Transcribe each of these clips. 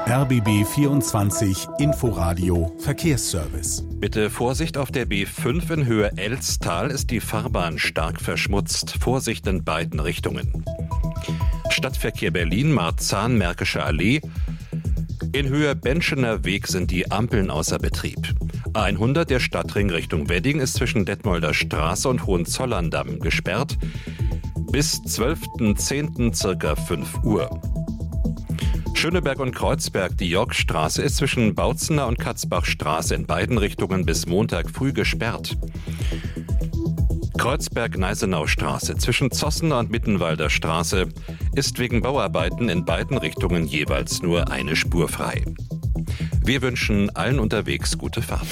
RBB 24 Inforadio Verkehrsservice. Bitte Vorsicht auf der B5 in Höhe Elztal ist die Fahrbahn stark verschmutzt. Vorsicht in beiden Richtungen. Stadtverkehr Berlin, Marzahn-Märkische Allee. In Höhe Benschener Weg sind die Ampeln außer Betrieb. A100 der Stadtring Richtung Wedding ist zwischen Detmolder Straße und Hohenzollern-Damm gesperrt. Bis 12.10. circa 5 Uhr. Schöneberg und Kreuzberg, die Yorkstraße ist zwischen Bautzener und Katzbachstraße in beiden Richtungen bis Montag früh gesperrt. Kreuzberg-Gneisenau-Straße zwischen Zossener und Mittenwalder Straße ist wegen Bauarbeiten in beiden Richtungen jeweils nur eine Spur frei. Wir wünschen allen unterwegs gute Fahrt.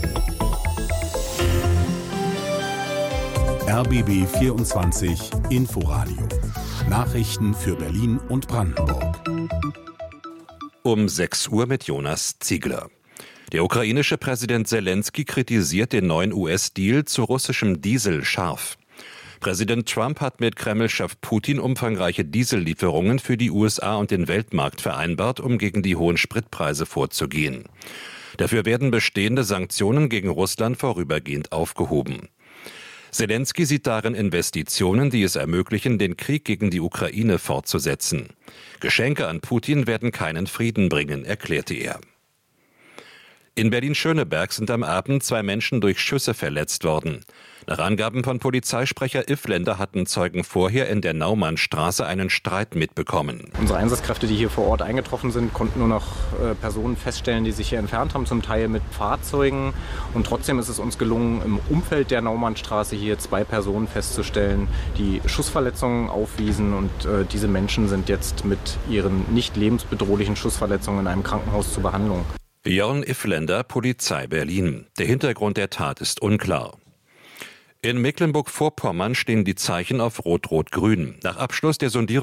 RBB 24 Inforadio. Nachrichten für Berlin und Brandenburg. Um 6 Uhr mit Jonas Ziegler. Der ukrainische Präsident Zelensky kritisiert den neuen US-Deal zu russischem Diesel scharf. Präsident Trump hat mit Kreml-Chef Putin umfangreiche Diesellieferungen für die USA und den Weltmarkt vereinbart, um gegen die hohen Spritpreise vorzugehen. Dafür werden bestehende Sanktionen gegen Russland vorübergehend aufgehoben. Zelensky sieht darin Investitionen, die es ermöglichen, den Krieg gegen die Ukraine fortzusetzen. Geschenke an Putin werden keinen Frieden bringen, erklärte er. In Berlin-Schöneberg sind am Abend 2 Menschen durch Schüsse verletzt worden. Nach Angaben von Polizeisprecher Iffländer hatten Zeugen vorher in der Naumannstraße einen Streit mitbekommen. Unsere Einsatzkräfte, die hier vor Ort eingetroffen sind, konnten nur noch Personen feststellen, die sich hier entfernt haben, zum Teil mit Fahrzeugen. Und trotzdem ist es uns gelungen, im Umfeld der Naumannstraße hier 2 Personen festzustellen, die Schussverletzungen aufwiesen. Und diese Menschen sind jetzt mit ihren nicht lebensbedrohlichen Schussverletzungen in einem Krankenhaus zur Behandlung. Jörn Iffländer, Polizei Berlin. Der Hintergrund der Tat ist unklar. In Mecklenburg-Vorpommern stehen die Zeichen auf Rot-Rot-Grün. Nach Abschluss der Sondierung